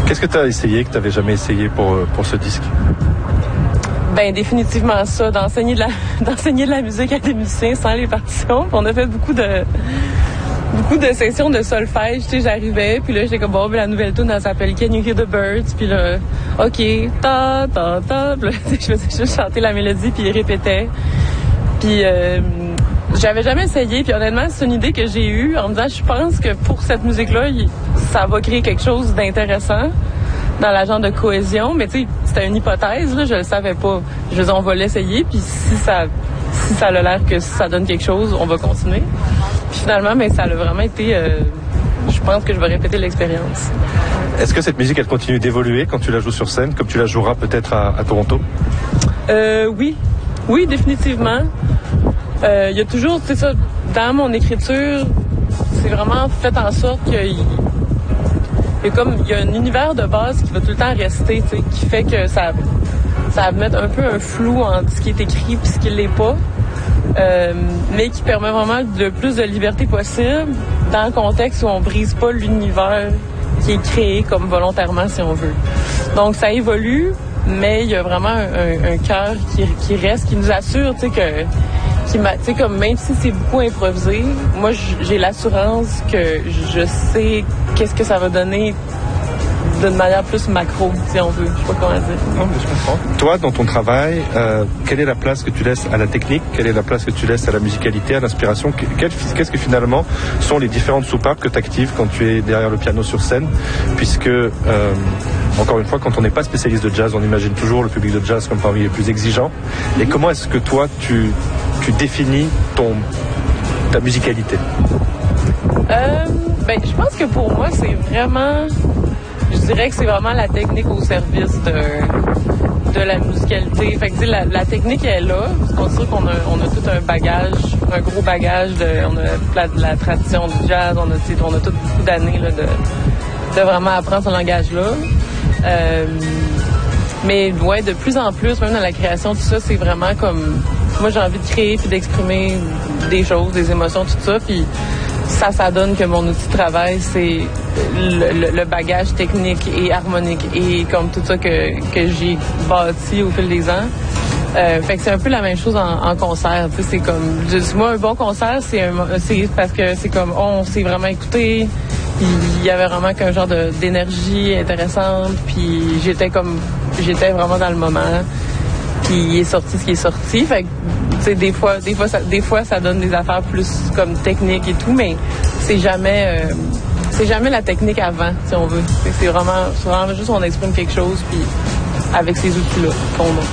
Qu'est-ce que tu as essayé que tu n'avais jamais essayé pour ce disque? Ben définitivement ça, d'enseigner de la musique à des musiciens sans les partitions. Puis on a fait beaucoup de sessions de solfège, tu sais, j'arrivais, puis là, j'étais comme, bon, la nouvelle tune, elle s'appelle Can You Hear the Birds, puis là, OK, ta, ta, ta, puis là, je faisais juste chanter la mélodie, puis il répétait. Puis j'avais jamais essayé, puis honnêtement, c'est une idée que j'ai eue en me disant, je pense que pour cette musique-là, ça va créer quelque chose d'intéressant dans la genre de cohésion, mais tu sais, c'était une hypothèse, là, je le savais pas. Je veux dire, on va l'essayer, puis si ça a l'air que ça donne quelque chose, on va continuer. Puis finalement, mais ça a vraiment été... je pense que je vais répéter l'expérience. Est-ce que cette musique, elle continue d'évoluer quand tu la joues sur scène, comme tu la joueras peut-être à Toronto? Oui, définitivement. Il y a toujours, tu sais ça, dans mon écriture, c'est vraiment fait en sorte qu'il y a un univers de base qui va tout le temps rester, tu sais, qui fait que ça va mettre un peu un flou entre ce qui est écrit et ce qui l'est pas. Mais qui permet vraiment le plus de liberté possible dans le contexte où on brise pas l'univers qui est créé comme volontairement, si on veut. Donc, ça évolue, mais il y a vraiment un cœur qui reste, qui nous assure, tu sais, comme même si c'est beaucoup improvisé, moi, j'ai l'assurance que je sais qu'est-ce que ça va donner d'une manière plus macro, si on veut. Je sais pas comment dire. Non, mais je comprends. Toi, dans ton travail, quelle est la place que tu laisses à la technique? Quelle est la place que tu laisses à la musicalité, à l'inspiration? Qu'est-ce que finalement sont les différentes soupapes que tu actives quand tu es derrière le piano sur scène? Puisque, encore une fois, quand on n'est pas spécialiste de jazz, on imagine toujours le public de jazz comme parmi les plus exigeants. Et comment est-ce que toi, tu définis ta musicalité? Je pense que pour moi, c'est vraiment... Je dirais que c'est vraiment la technique au service de la musicalité. Fait que, tu sais, la technique est là. On dirait qu'on a tout un bagage, un gros bagage on a la tradition du jazz, on a tout beaucoup d'années là, de vraiment apprendre ce langage-là. Mais ouais, de plus en plus, même dans la création, tout ça, c'est vraiment comme... Moi, j'ai envie de créer puis d'exprimer des choses, des émotions, tout ça. Puis ça donne que mon outil de travail, c'est le bagage technique et harmonique et comme tout ça que j'ai bâti au fil des ans. Fait que c'est un peu la même chose en concert. Tu sais, c'est comme... Moi, un bon concert, c'est parce que c'est comme... On s'est vraiment écouté. Il y avait vraiment qu'un genre d'énergie intéressante. Puis j'étais vraiment dans le moment. Puis il est sorti ce qui est sorti. Fait que, tu sais, des fois, ça donne des affaires plus comme techniques et tout, mais c'est jamais la technique avant, si on veut. C'est vraiment juste on exprime quelque chose, puis avec ces outils-là qu'on a.